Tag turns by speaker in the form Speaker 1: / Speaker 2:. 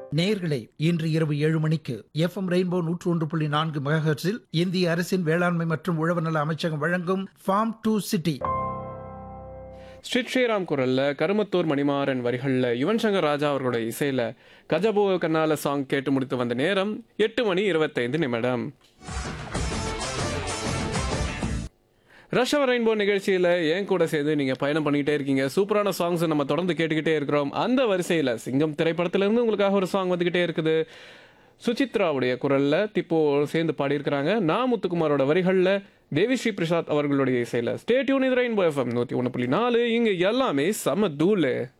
Speaker 1: நேயர்களே, இன்று இரவு 7 மணிக்கு FM ரெயின்போ 101.4 மெகாஹெர்ட்ஸில் இந்திய அரசின் வேளாண்மை மற்றும் உழவர் நல அமைச்சகம் வழங்கும் form to city.
Speaker 2: Sri Sriram குரல்ல கருமத்தூர் மணிமாறன் வரிகளில் யுவன் சங்கர் ராஜா அவர்களோட இசையில் கஜபோ கண்ணால சாங் கேட்டு முடித்து வந்த நேரம் 8:25. ரஷ்யா ரெயின்போ நிகழ்ச்சியில் என் கூட சேர்ந்து நீங்கள் பயணம் பண்ணிக்கிட்டே இருக்கீங்க. சூப்பரான சாங்ஸ் நம்ம தொடர்ந்து கேட்டுக்கிட்டே இருக்கிறோம். அந்த வரிசையில் சிங்கம் திரைப்படத்திலிருந்து உங்களுக்காக ஒரு சாங் வந்துக்கிட்டே இருக்குது. சுசித்ராவுடைய குரலில் திப்போ சேர்ந்து பாடியிருக்கிறாங்க. முத்துக்குமாரோட வரிகளில் தேவிஸ்ரீ பிரசாத் அவர்களுடைய இசையில். ஸ்டே டியூன் இது ரெயின்போ FM 101.4. இங்கே எல்லாமே செம தூளு.